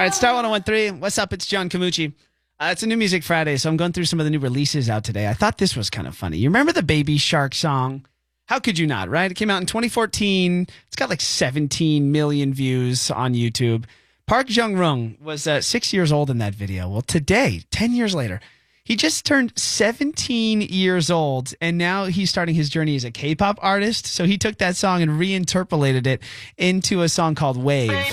right, Star 1013. What's up? It's John Camucci. It's a new Music Friday, so I'm going through some of the new releases out today. I thought this was kind of funny. You remember the Baby Shark song? How could you not, right? It came out in 2014. It's got like 17 million views on YouTube. Park Jung-rung was 6 years old in that video. Well, today, 10 years later, he just turned 17 years old, and now he's starting his journey as a K-pop artist. So he took that song and reinterpolated it into a song called Wave.